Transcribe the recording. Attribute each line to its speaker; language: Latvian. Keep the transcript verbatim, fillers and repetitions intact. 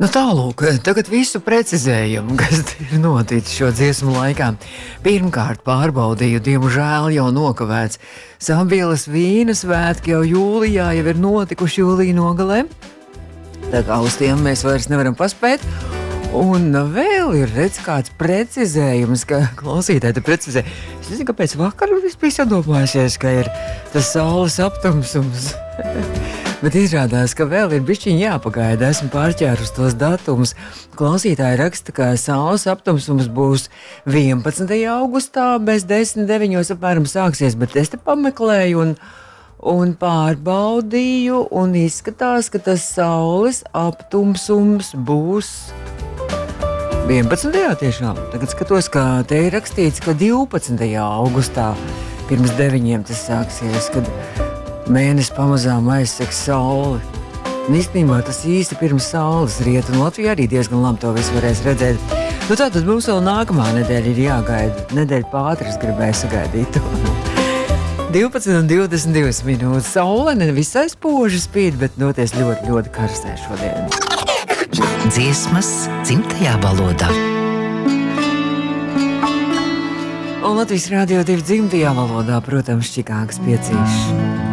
Speaker 1: Nu tālūk, tagad visu precizējumu, kas ir noticis šo dziesmu laikā. Pirmkārt pārbaudīju, diemžēl jau nokavēts. Sabielas vīna svētki jau jūlijā jau ir notikuši jūlija nogalē. Tā kā uz tiem mēs vairs nevaram paspēt. Un vēl ir redz kāds precizējums, ka klausītāji te precizē. Es nezinu, kāpēc vakar vispār sadomājusies, ka ir tas saules aptumsums. Bet izrādās, ka vēl ir bišķiņ jāpagaida. Esmu pārķērus tos datumus. Klausītāji raksta, ka saules aptumsums būs vienpadsmitajā augustā, bez desmit deviņos apmēram sāksies, bet es te pameklēju un, un pārbaudīju, un izskatās, ka tas saules aptumsums būs vienpadsmitajā tiešām. Tagad skatos, ka te ir rakstīts, ka divpadsmitajā augustā pirms deviņiem tas sāksies, kad mēnesis pamazām aizseks sauli. Un īstenībā tas īsti pirms saules riet, un Latvijā arī diezgan labi to visu varēs redzēt. Nu tātad mums vēl nākamā nedēļa ir jāgaida. Nedēļa pātris gribēja sagaidīt to. divpadsmit un divdesmit divas minūtes. Saule ne visai spoži spīd, bet noties ļoti, ļoti karstē šodien.
Speaker 2: Dziesmas dzimtajā valodā.
Speaker 1: Un Latvijas Rādio divi dzimtajā valodā, protams, Čikāgas piecīši.